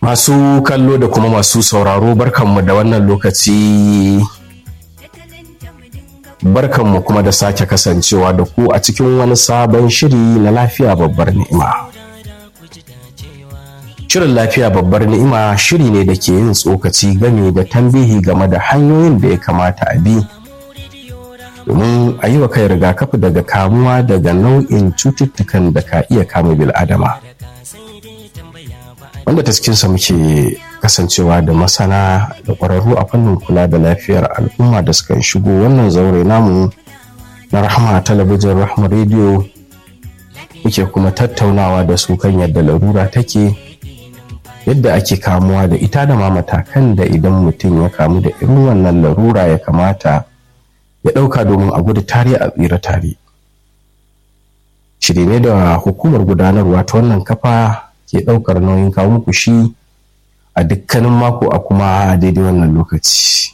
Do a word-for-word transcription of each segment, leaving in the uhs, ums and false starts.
Masu kallo da kuma masu sauraro barkanmu da wannan lokaci, barkanmu kuma da sake kasancewa da ku a cikin wani sabon shiri na lafiya babbar ni'ima. Shirin lafiya babbar ni'ima shiri ne da ke yin tsokaci game da tambihi game da hanyoyin da ya kamata a bi domin a yi wa kai rigakafi daga kamuwa daga nau'in cututtukan da ka iya kama bil'adama. Wanda ta cikinsa muke kasancewa da masana da ƙwararru a fannin kula da lafiyar al'umma da suka shigo wannan zaure namu na Rahama Talabijin, Rahama Rediyo, muke kuma tattaunawa da su kan yadda larura take, yadda ake kamuwa da ita da ma matakan da idan mutum ya kamu da irin wannan larura ya kamata ya ɗauka domin a gudu tare a tsira tare. Shiri ne da hukumar gudanarwa ta wannan kafa ke ɗaukar nauyin kawo muku shi a dukkanin mako a kuma daidai wannan lokaci.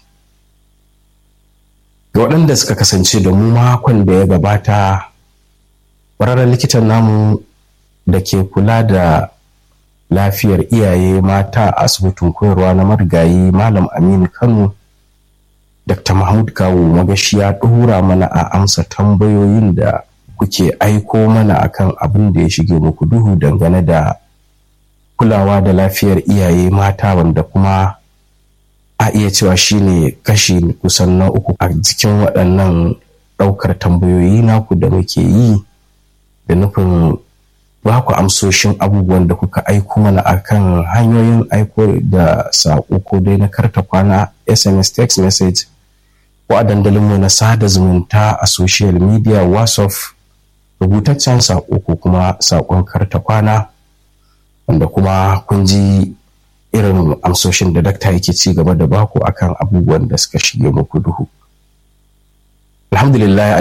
Ga waɗanda suka kasance da mu makon da ya gabata, ƙwararren likitan namu da ke kula da lafiyar iyaye mata a asibitin koyarwa na marigayi Malam Aminu Kano, Dakta Mahmud Kawu Magashi ya ɗora mana a amsa tambayoyin da kuke aiko mana akan abin da ya shige muku duhu dangane da kulawa da lafiyar iyaye mata, wanda kuma a iya cewa shine kashi kusan na uku a cikin waɗannan ɗaukar tambayoyi naku da muke yi da nufin ba ku amsoshin abubuwan da kuka aiko mana akan hanyoyin aiko da saƙo ko dai na karta kwana, S M S, text message, ko a dandalinmu na sada zumunta a social media, WhatsApp, rubutaccen saƙo ko kuma saƙon karta kwana, wanda kuma kun ji irin amsoshin da dakta yake ci gaba da baku akan abubuwan da suka shige muku duhu. Alhamdulillah.